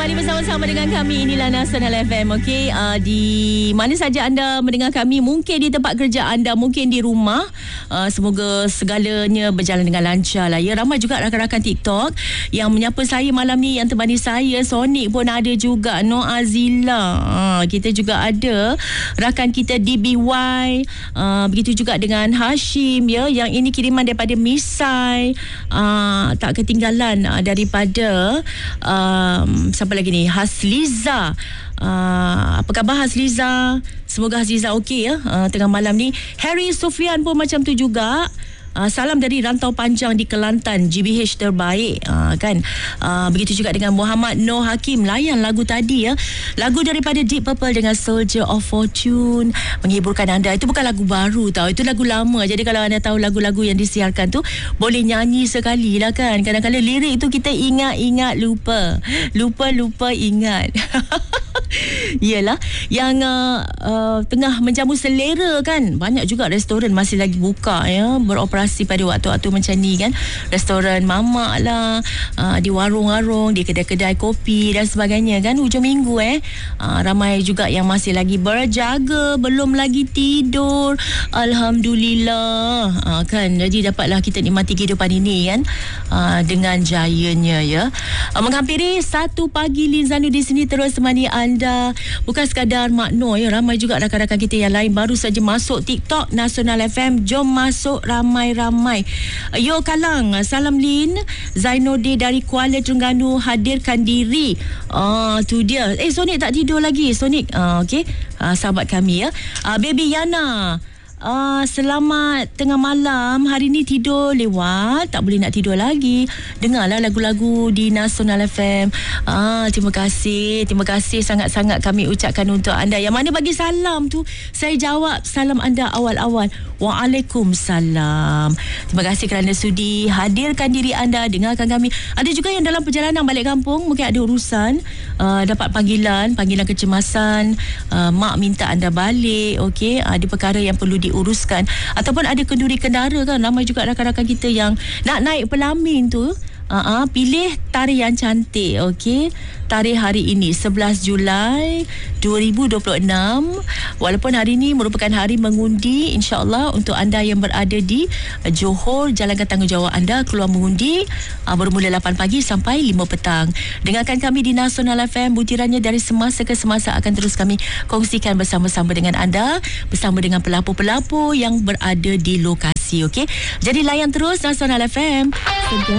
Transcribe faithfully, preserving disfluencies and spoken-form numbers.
kembali bersama-sama dengan kami. Inilah Nasional F M, okey. Uh, di mana saja anda mendengar kami, mungkin di tempat kerja anda, mungkin di rumah. Uh, semoga segalanya berjalan dengan lancar lah. Ya, ramai juga rakan-rakan TikTok yang menyapa saya malam ni, yang temani saya. Sonic pun ada juga, Noah Azila. Uh, kita juga ada rakan kita D B Y. Uh, begitu juga dengan Hashim, ya, yang ini kiriman daripada Misai. Uh, tak ketinggalan uh, daripada um, siapa lagi ni, Hasliza. Uh, apa khabar Hasliza? Semoga Hasliza okey ya uh, tengah malam ni. Harry Sufian pun macam tu juga. Uh, salam dari Rantau Panjang di Kelantan, G B H terbaik, uh, kan. Uh, begitu juga dengan Muhammad Noh Hakim. Layan lagu tadi ya, lagu daripada Deep Purple dengan Soldier of Fortune, menghiburkan anda. Itu bukan lagu baru tau, itu lagu lama. Jadi kalau anda tahu lagu-lagu yang disiarkan tu, boleh nyanyi sekali lah kan. Kadang-kadang lirik tu kita ingat-ingat lupa, lupa-lupa ingat. Yelah, yang uh, uh, tengah menjamu selera kan. Banyak juga restoran masih lagi buka ya, beroperasi pada waktu-waktu macam ni kan. Restoran mamak lah, uh, di warung-warung, di kedai-kedai kopi dan sebagainya kan. Hujung minggu eh uh, ramai juga yang masih lagi berjaga, belum lagi tidur. Alhamdulillah, uh, kan. Jadi dapatlah kita nikmati kehidupan ini kan, uh, dengan jayanya ya. uh, Menghampiri satu pagi, Lin Zanu di sini terus temani anda. Bukan sekadar Mak Noh ya, ramai juga rakan-rakan kita yang lain baru saja masuk TikTok Nasional F M. Jom masuk ramai-ramai. Yo Kalang, salam Lin. Zainode dari Kuala Terengganu hadirkan diri. Ah, tu dia. Eh, Sonic tak tidur lagi. Sonic, ah, okey. Ah, sahabat kami ya. Ah, Baby Yana, Uh, selamat tengah malam. Hari ni tidur lewat, tak boleh nak tidur lagi. Dengarlah lagu-lagu di Nasional F M. uh, Terima kasih, terima kasih sangat-sangat kami ucapkan untuk anda. Yang mana bagi salam tu, saya jawab salam anda awal-awal. Waalaikumsalam. Terima kasih kerana sudi hadirkan diri anda, dengarkan kami. Ada juga yang dalam perjalanan balik kampung, mungkin ada urusan, uh, dapat panggilan, panggilan kecemasan, uh, mak minta anda balik, okey, ada perkara yang perlu diuruskan, ataupun ada kenduri kendara kan. Ramai juga rakan-rakan kita yang nak naik Pelamin tu. Uh-uh, pilih tarikh yang cantik, okey. Tarikh hari ini sebelas Julai dua ribu dua puluh enam. Walaupun hari ini merupakan hari mengundi, insya-Allah untuk anda yang berada di uh, Johor, jalankan tanggungjawab anda keluar mengundi uh, bermula lapan pagi sampai lima petang. Dengarkan kami di Nasional F M. Butirannya dari semasa ke semasa akan terus kami kongsikan bersama-sama dengan anda, bersama dengan pelapor-pelapor yang berada di lokasi, okey. Jadi layan terus Nasional F M.